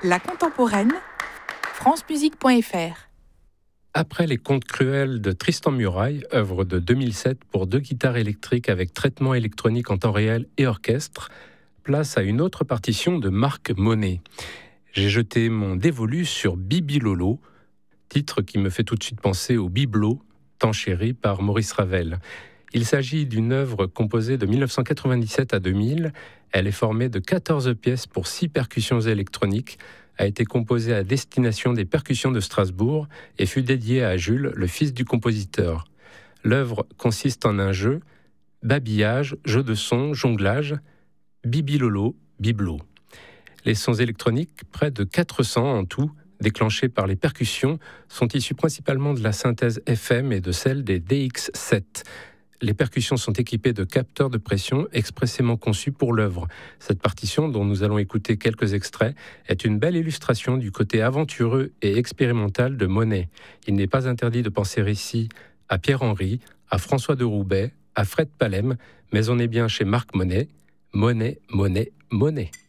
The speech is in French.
La contemporaine, francemusique.fr. Après les contes cruels de Tristan Murail, œuvre de 2007 pour 2 guitares électriques avec traitement électronique en temps réel et orchestre, place à une autre partition de Marc Monet. J'ai jeté mon dévolu sur Bibi Lolo, titre qui me fait tout de suite penser au bibelot, tant chéri par Maurice Ravel. Il s'agit d'une œuvre composée de 1997 à 2000. Elle est formée de 14 pièces pour 6 percussions électroniques, a été composée à destination des percussions de Strasbourg et fut dédiée à Jules, le fils du compositeur. L'œuvre consiste en un jeu, babillage, jeu de son, jonglage, bibilolo, bibelot. Les sons électroniques, près de 400 en tout, déclenchés par les percussions, sont issus principalement de la synthèse FM et de celle des DX7. Les percussions sont équipées de capteurs de pression expressément conçus pour l'œuvre. Cette partition, dont nous allons écouter quelques extraits, est une belle illustration du côté aventureux et expérimental de Monet. Il n'est pas interdit de penser ici à Pierre-Henry, à François de Roubaix, à Fred Palem, mais on est bien chez Marc Monet. Monet, Monet, Monet.